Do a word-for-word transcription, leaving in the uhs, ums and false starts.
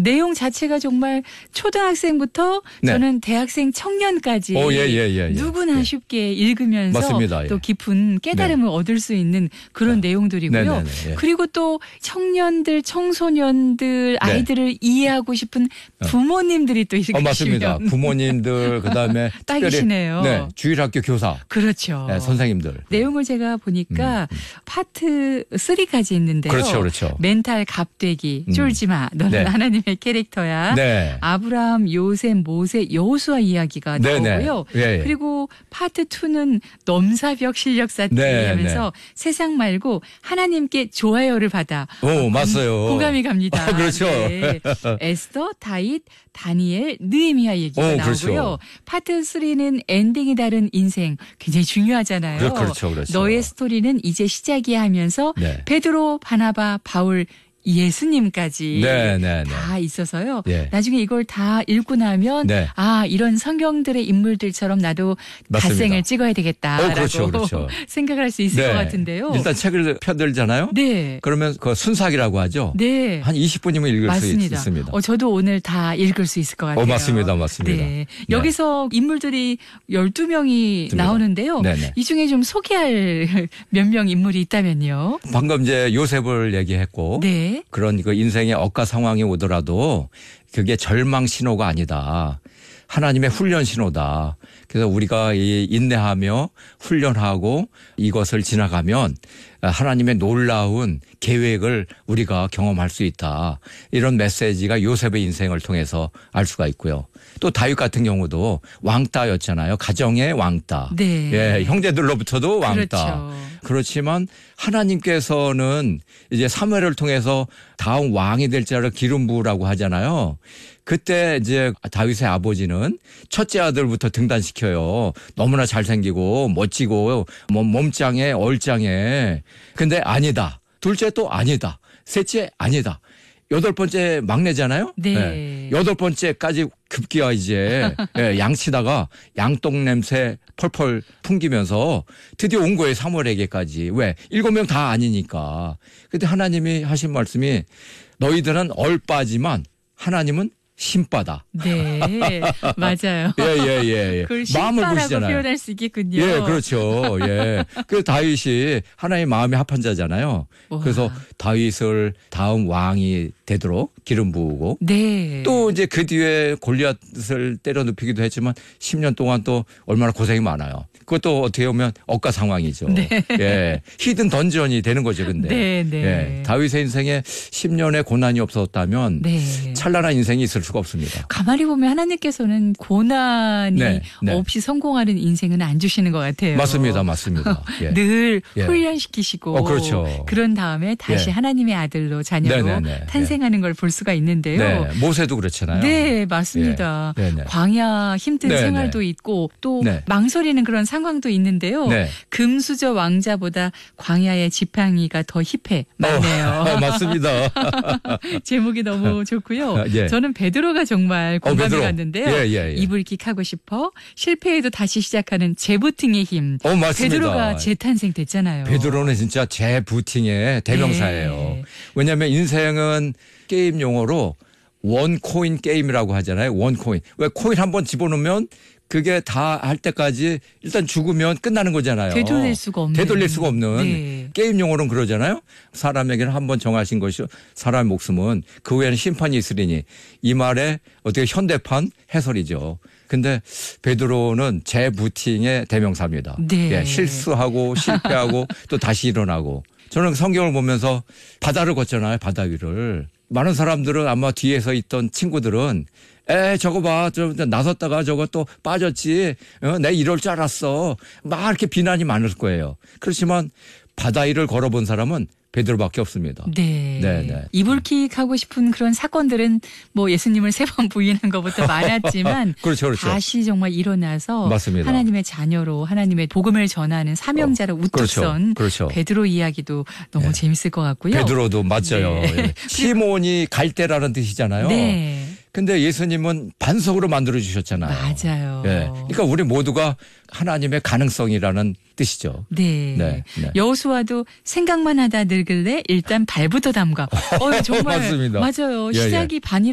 내용 자체가 정말 초등학생부터 네. 저는 대학생 청년까지 오, 예, 예, 예, 예. 누구나 예. 쉽게 읽으면서 맞습니다. 또 예. 깊은 깨달음을 네. 얻을 수 있는 그런 네. 내용들이고요. 네, 네, 네, 예. 그리고 또 청년들, 청소년들, 아이들을 이해하고 싶은 부모님들이 또 읽으시면. 어, 맞습니다. 부모님들 그다음에 딱이시네요. 특별히 네, 주일학교 교사, 그렇죠. 네, 선생님들. 내용을 제가 보니까 음, 음. 파트 삼까지 있는데요. 그렇죠, 그렇죠. 멘탈 갑되기, 음. 쫄지 마. 너는 네. 하나님의 캐릭터야. 네. 아브라함, 요셉, 모세, 여호수아 이야기가 네, 나오고요. 네. 예, 예. 그리고 파트 이는 넘사벽 실력 쌓기 네, 하면서 세상 말고 하나님께 좋아요를 받아. 오, 아, 맞아요. 공감이 갑니다. 아, 그렇죠. 네. 에스더, 다윗, 다니엘, 느헤미야 얘기가 오, 나오고요. 그렇죠. 파트 삼는 엔딩이 다른 인생 굉장히 중요하잖아요. 그렇- 그렇죠, 그렇죠. 너의 스토리는 이제 시작이야 하면서 네. 베드로, 바나바, 바울, 예수님까지 네, 네, 네. 다 있어서요. 예. 나중에 이걸 다 읽고 나면 네. 아 이런 성경들의 인물들처럼 나도 맞습니다. 갓생을 찍어야 되겠다라고 어, 그렇죠, 그렇죠. 생각을 할 수 있을 네. 것 같은데요. 일단 책을 펴들잖아요. 네. 그러면 그 순삭이라고 하죠. 네. 한 이십 분이면 읽을 맞습니다. 수 있습니다. 어, 저도 오늘 다 읽을 수 있을 것 같아요. 어, 맞습니다. 맞습니다. 네. 네. 여기서 인물들이 열두 명이 맞습니다. 나오는데요. 네네. 이 중에 좀 소개할 몇 명 인물이 있다면요. 방금 이제 요셉을 얘기했고 네. 그런 그 인생의 억가 상황이 오더라도 그게 절망 신호가 아니다. 하나님의 훈련 신호다. 그래서 우리가 이 인내하며 훈련하고 이것을 지나가면 하나님의 놀라운 계획을 우리가 경험할 수 있다. 이런 메시지가 요셉의 인생을 통해서 알 수가 있고요. 또 다윗 같은 경우도 왕따였잖아요. 가정의 왕따. 네. 예, 형제들로부터도 왕따. 그렇죠. 그렇지만 하나님께서는 이제 사무엘을 통해서 다음 왕이 될 자를 기름 부으라고 하잖아요. 그때 이제 다윗의 아버지는 첫째 아들부터 등단시켜요. 너무나 잘생기고 멋지고 몸, 몸짱에 얼짱에. 근데 아니다. 둘째 또 아니다. 셋째 아니다. 여덟 번째 막내잖아요. 네. 네. 여덟 번째까지 급기야 이제 예, 양치다가 양똥 냄새 펄펄 풍기면서 드디어 온 거예요. 사무엘에게까지. 왜? 일곱 명 다 아니니까. 그때 하나님이 하신 말씀이 너희들은 얼빠지만 하나님은 신바다. 네. 맞아요. 예, 예, 예. 예. 그걸 마음을 신바라고 보시잖아요. 표현할 수 있겠군요. 예, 그렇죠. 예. 그 다윗이 하나님의 마음의 합한 자잖아요. 우와. 그래서 다윗을 다음 왕이 되도록 기름 부으고 네. 또 이제 그 뒤에 골리앗을 때려 눕히기도 했지만 십 년 동안 또 얼마나 고생이 많아요. 그것도 어떻게 보면 억가 상황이죠. 네. 예. 히든 던전이 되는 거죠, 근데. 네, 네. 예. 다윗의 인생에 십 년의 고난이 없었다면 네. 찬란한 인생이 있을 수가 없습니다. 가만히 보면 하나님께서는 고난이 네, 네. 없이 성공하는 인생은 안 주시는 것 같아요. 맞습니다. 맞습니다. 예. 늘 예. 훈련시키시고 어, 그렇죠. 그런 다음에 다시 예. 하나님의 아들로 자녀로 네, 네, 네. 탄생하는 걸 볼 수가 있는데요. 네. 모세도 그렇잖아요. 네, 맞습니다. 예. 네, 네. 광야 힘든 네, 생활도 네. 있고 또 네. 망설이는 그런 상황도 있는데요. 네. 금수저 왕자보다 광야의 지팡이가 더 힙해. 맞네요. 어, 맞습니다. 제목이 너무 좋고요. 예. 저는 베드로가 정말 공감이 베드로. 갔는데요. 예, 예, 예. 이불킥하고 싶어 실패해도 다시 시작하는 재부팅의 힘. 어, 맞습니다. 베드로가 재탄생됐잖아요. 베드로는 진짜 재부팅의 대명사예요. 네. 왜냐하면 인생은 게임 용어로 원코인 게임이라고 하잖아요. 원코인. 왜 코인 한번 집어넣으면 그게 다 할 때까지 일단 죽으면 끝나는 거잖아요. 되돌릴 수가 없는. 되돌릴 수가 없는. 네. 게임 용어로는 그러잖아요. 사람에게는 한번 정하신 것이 사람의 목숨은 그 후에는 심판이 있으리니 이 말에 어떻게 현대판 해설이죠. 근데 베드로는 재부팅의 대명사입니다. 네. 예, 실수하고 실패하고 또 다시 일어나고. 저는 성경을 보면서 바다를 걷잖아요. 바다 위를. 많은 사람들은 아마 뒤에서 있던 친구들은 에 저거 봐. 저 나섰다가 저거 또 빠졌지. 어, 내 이럴 줄 알았어. 막 이렇게 비난이 많을 거예요. 그렇지만 바다 위를 걸어본 사람은 베드로밖에 없습니다. 네. 네, 네. 이불킥 하고 싶은 그런 사건들은 뭐 예수님을 세 번 부인한 것부터 많았지만 그렇죠, 그렇죠. 다시 정말 일어나서 맞습니다. 하나님의 자녀로 하나님의 복음을 전하는 사명자로 우뚝 그렇죠, 선 그렇죠. 베드로 이야기도 너무 네. 재밌을 것 같고요. 베드로도 맞아요. 네. 예. 시몬이 갈대라는 뜻이잖아요. 네. 근데 예수님은 반석으로 만들어 주셨잖아요. 맞아요. 예. 그러니까 우리 모두가 하나님의 가능성이라는 뜻이죠. 네. 네, 네. 여호수아도 생각만 하다 늙을래 일단 발부터 담가. 어, 정말 맞습니다. 맞아요. 예, 예. 시작이 반이